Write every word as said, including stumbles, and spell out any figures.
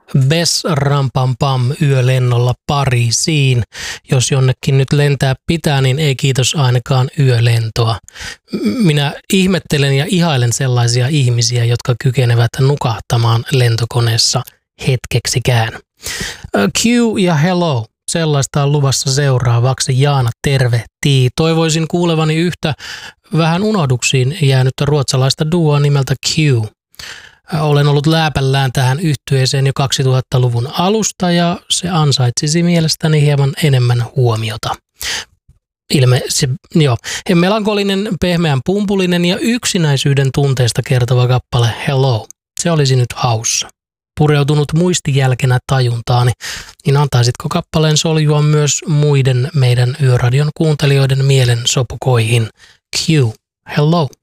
Bess Rampampam yölennolla Pariisiin. Jos jonnekin nyt lentää pitää, niin ei kiitos ainakaan yölentoa. Minä ihmettelen ja ihailen sellaisia ihmisiä, jotka kykenevät nukahtamaan lentokoneessa hetkeksikään. Q ja hello. Sellaista on luvassa seuraavaksi. Jaana tervehtii. Toivoisin kuulevani yhtä vähän unohduksiin jäänyttä ruotsalaista duoa nimeltä Q. Olen ollut lääpällään tähän yhtyeeseen jo kaksituhattaluvun alusta ja se ansaitsisi mielestäni hieman enemmän huomiota. Ilme, se, joo. Melankolinen, pehmeän pumpulinen ja yksinäisyyden tunteesta kertova kappale Hello. Se olisi nyt haussa. Pureutunut muistijälkenä tajuntaani, niin antaisitko kappaleen soljua myös muiden meidän Yöradion kuuntelijoiden mielen sopukoihin? Q. Hello.